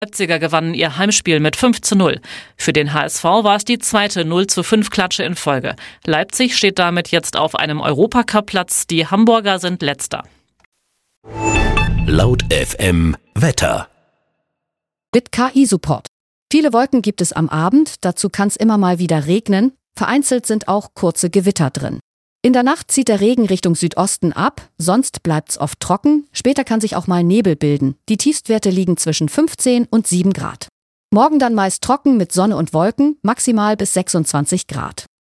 Leipziger gewannen ihr Heimspiel mit 5:0. Für den HSV war es die zweite 0:5 Klatsche in Folge. Leipzig steht damit jetzt auf einem Europacup-Platz. Die Hamburger sind Letzter. Laut FM Wetter. Mit KI-Support. Viele Wolken gibt es am Abend, dazu kann es immer mal wieder regnen. Vereinzelt sind auch kurze Gewitter drin. In der Nacht zieht der Regen Richtung Südosten ab, sonst bleibt's oft trocken, später kann sich auch mal Nebel bilden. Die Tiefstwerte liegen zwischen 15 und 7 Grad. Morgen dann meist trocken mit Sonne und Wolken, maximal bis 26 Grad.